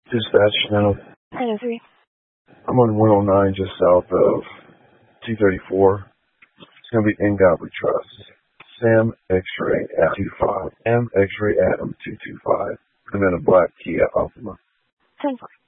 Dispatch now. 903. I'm on 109 just south of 234. It's going to be in Godly Trust. Sam X-Ray at 25. M X-Ray Adam 225. I'm in a black Kia Optima. 10-4.